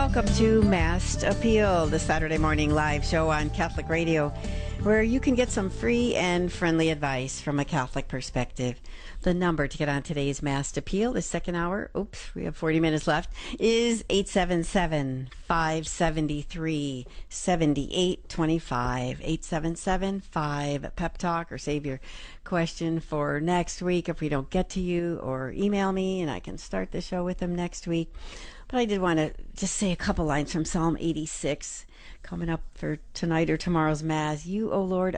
welcome to Mass Appeal, the Saturday morning live show on Catholic Radio, where you can get some free and friendly advice from a Catholic perspective. The number to get on today's Mass Appeal, the second hour, we have 40 minutes left, is 877-573-7825. 877-5-PEP Talk, or save your question for next week if we don't get to you, or email me and I can start the show with them next week. But I did want to just say a couple lines from Psalm 86 coming up for tonight or tomorrow's Mass. You, O Lord,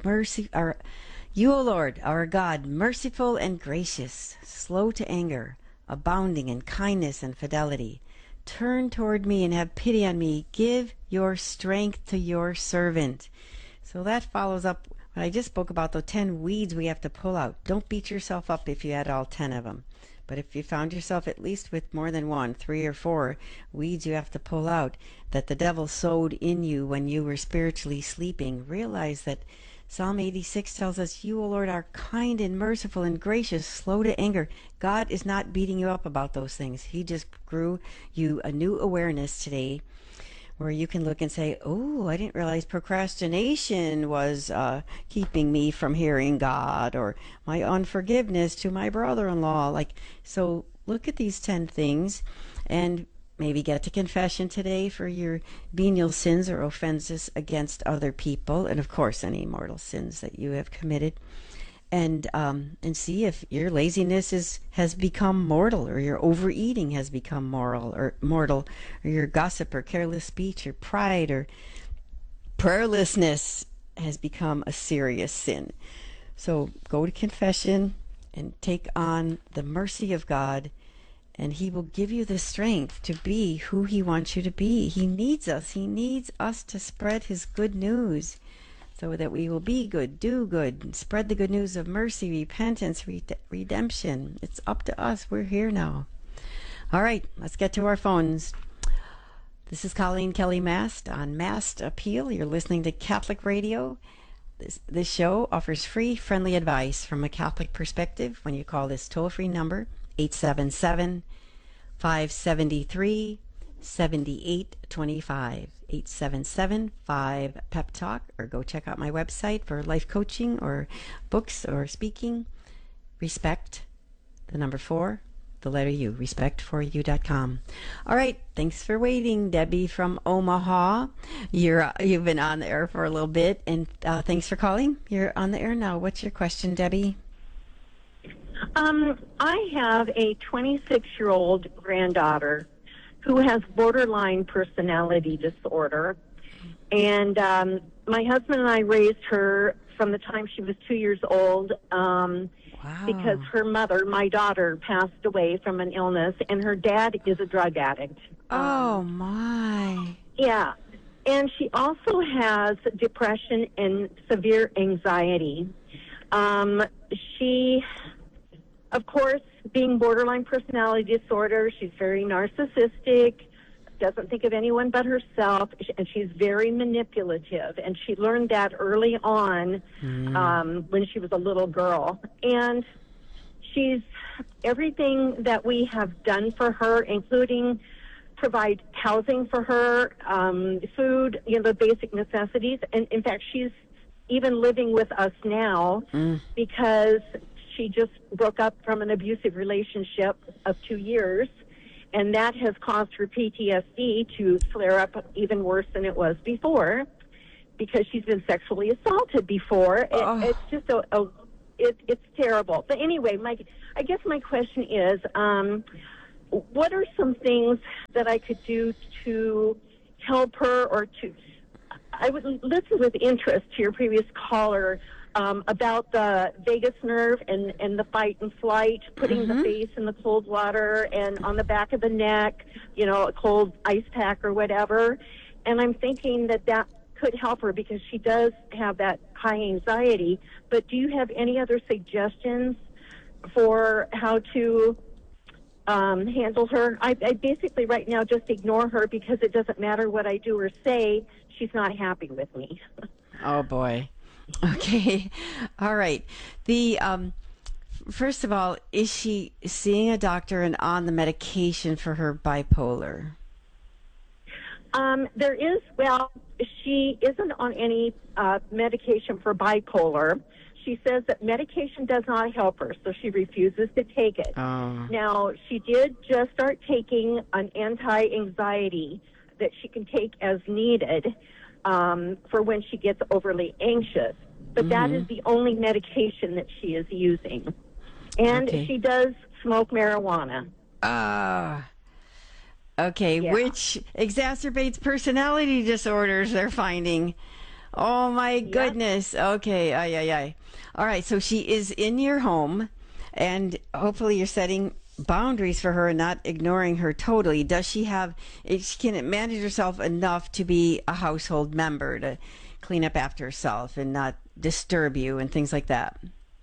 You, O Lord, our God, merciful and gracious, slow to anger, abounding in kindness and fidelity. Turn toward me and have pity on me. Give your strength to your servant. So that follows up what I just spoke about, the 10 weeds we have to pull out. Don't beat yourself up if you had all 10 of them. But if you found yourself at least with more than 1, 3 or 4 weeds you have to pull out that the devil sowed in you when you were spiritually sleeping, realize that Psalm 86 tells us, you, O Lord, are kind and merciful and gracious, slow to anger. God is not beating you up about those things. He just grew you a new awareness today where you can look and say, oh, I didn't realize procrastination was keeping me from hearing God, or my unforgiveness to my brother-in-law. So look at these 10 things and maybe get to confession today for your venial sins or offenses against other people, and of course any mortal sins that you have committed, and see if your laziness has become mortal, or your overeating has become mortal, or your gossip or careless speech or pride or prayerlessness has become a serious sin. So go to confession and take on the mercy of God, and He will give you the strength to be who He wants you to be. He needs us. He needs us to spread His good news so that we will be good, do good, and spread the good news of mercy, repentance, redemption. It's up to us. We're here now. All right, let's get to our phones. This is Colleen Kelly Mast on Mast Appeal. You're listening to Catholic Radio. This show offers free, friendly advice from a Catholic perspective when you call this toll-free number, 877-573-7825, 877-5-PEP Talk, or go check out my website for life coaching or books or speaking. Respect, the number 4, the letter U, respect4u.com. All right, thanks for waiting, Debbie from Omaha. You've been on the air for a little bit, and thanks for calling. You're on the air now. What's your question, Debbie? I have a 26-year-old granddaughter who has borderline personality disorder. And my husband and I raised her from the time she was 2 years old because her mother, my daughter, passed away from an illness, and her dad is a drug addict. Oh, my. Yeah. And she also has depression and severe anxiety. She, of course, being borderline personality disorder, she's very narcissistic, doesn't think of anyone but herself, and she's very manipulative. And she learned that early on when she was a little girl. And she's everything that we have done for her, including provide housing for her, food, the basic necessities. And in fact, she's even living with us now because she just broke up from an abusive relationship of 2 years, and that has caused her PTSD to flare up even worse than it was before, because she's been sexually assaulted before. It's just it's terrible. But anyway, I guess my question is, what are some things that I could do to help her, or I would listen with interest to your previous caller about the vagus nerve and the fight and flight, putting the face in the cold water and on the back of the neck, a cold ice pack or whatever. And I'm thinking that could help her because she does have that high anxiety. But do you have any other suggestions for how to handle her? I basically right now just ignore her because it doesn't matter what I do or say. She's not happy with me. Oh, boy. Okay. All right. First of all, is she seeing a doctor and on the medication for her bipolar? There is, well, she isn't on any medication for bipolar. She says that medication does not help her, so she refuses to take it. Now, she did just start taking an anti-anxiety that she can take as needed for when she gets overly anxious. But that is the only medication that she is using. And she does smoke marijuana. Okay, which exacerbates personality disorders, they're finding. Oh, my goodness. Okay, All right, so she is in your home, and hopefully you're setting boundaries for her and not ignoring her totally. Does she have, can it manage herself enough to be a household member, to clean up after herself and not disturb you and things like that?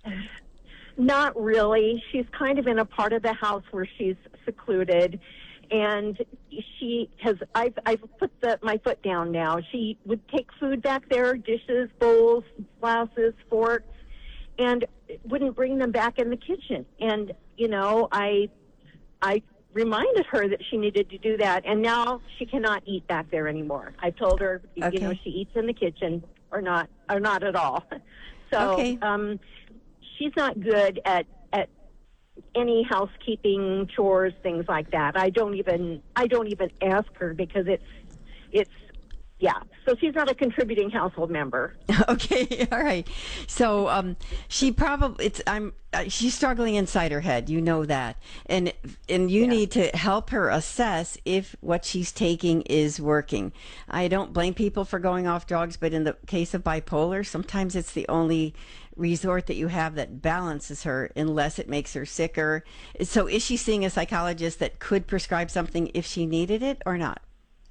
Not really. She's kind of in a part of the house where she's secluded. And she has, I've put my foot down now. She would take food back there, dishes, bowls, glasses, forks, and wouldn't bring them back in the kitchen. And, you know, I reminded her that she needed to do that, and now she cannot eat back there anymore. I told her, you know, she eats in the kitchen or not at all. So she's not good at any housekeeping, chores, things like that. I don't even ask her because it's so she's not a contributing household member. Okay, all right. So she probably she's struggling inside her head. You know that, and you need to help her assess if what she's taking is working. I don't blame people for going off drugs, but in the case of bipolar, sometimes it's the only resort that you have that balances her, unless it makes her sicker. So, is she seeing a psychologist that could prescribe something if she needed it, or not?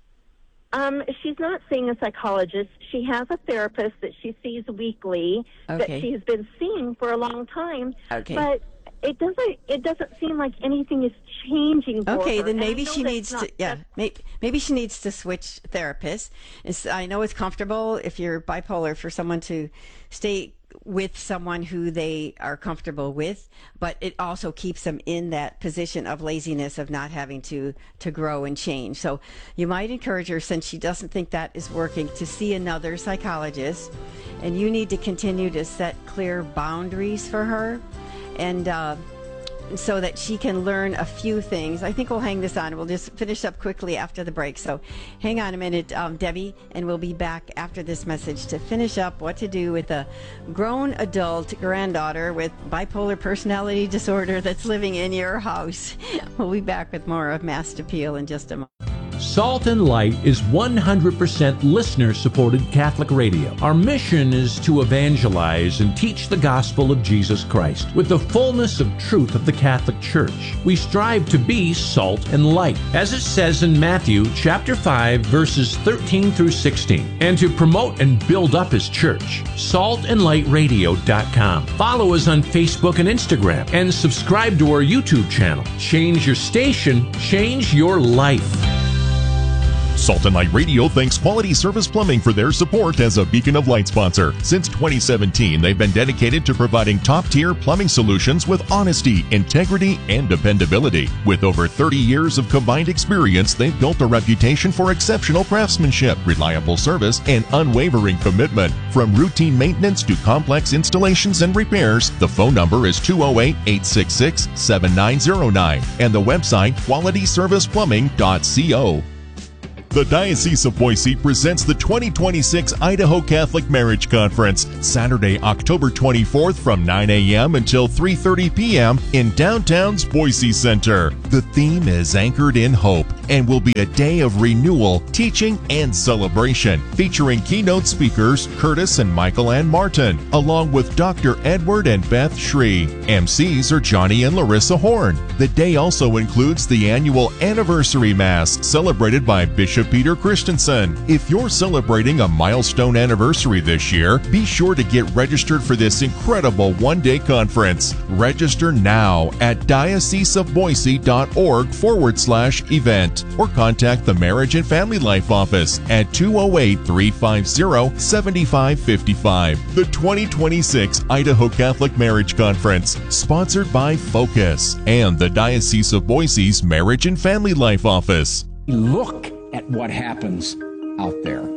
She's not seeing a psychologist. She has a therapist that she sees weekly that she's been seeing for a long time. But it doesn't seem like anything is changing for her. Then maybe she needs to maybe she needs to switch therapists. I know it's comfortable if you're bipolar for someone to stay with someone who they are comfortable with, but it also keeps them in that position of laziness, of not having to grow and change. So you might encourage her, since she doesn't think that is working, to see another psychologist, and you need to continue to set clear boundaries for her, and so that she can learn a few things. I think we'll hang this on. We'll just finish up quickly after the break. So hang on a minute, Debbie, and we'll be back after this message to finish up what to do with a grown adult granddaughter with bipolar personality disorder that's living in your house. We'll be back with more of Mass Appeal in just a moment. Salt and Light is 100% listener-supported Catholic radio. Our mission is to evangelize and teach the gospel of Jesus Christ with the fullness of truth of the Catholic Church. We strive to be salt and light, as it says in Matthew chapter 5, verses 13 through 16, and to promote and build up His church. saltandlightradio.com. Follow us on Facebook and Instagram, and subscribe to our YouTube channel. Change your station, change your life. Salt and Light Radio thanks Quality Service Plumbing for their support as a Beacon of Light sponsor. Since 2017, they've been dedicated to providing top-tier plumbing solutions with honesty, integrity, and dependability. With over 30 years of combined experience, they've built a reputation for exceptional craftsmanship, reliable service, and unwavering commitment. From routine maintenance to complex installations and repairs, the phone number is 208-866-7909 and the website qualityserviceplumbing.co. The Diocese of Boise presents the 2026 Idaho Catholic Marriage Conference, Saturday, October 24th from 9 a.m. until 3:30 p.m. in downtown's Boise Center. The theme is Anchored in Hope and will be a day of renewal, teaching, and celebration, featuring keynote speakers Curtis and Michael Ann Martin, along with Dr. Edward and Beth Shree. MCs are Johnny and Larissa Horn. The day also includes the annual Anniversary Mass, celebrated by Bishop Peter Christensen. If you're celebrating a milestone anniversary this year, be sure to get registered for this incredible one-day conference. Register now at dioceseofboise.org/event or contact the Marriage and Family Life Office at 208-350-7555. The 2026 Idaho Catholic Marriage Conference, sponsored by Focus and the Diocese of Boise's Marriage and Family Life Office. Look at what happens out there.